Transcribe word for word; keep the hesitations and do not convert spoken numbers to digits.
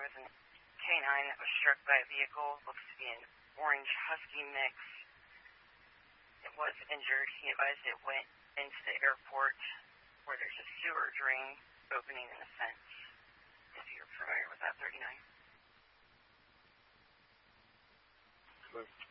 was a canine that was struck by a vehicle. Looks to be an orange husky mix. It was injured. He advised it went into the airport where there's a sewer drain opening in the fence. If you're familiar with that thirty-nine. Good.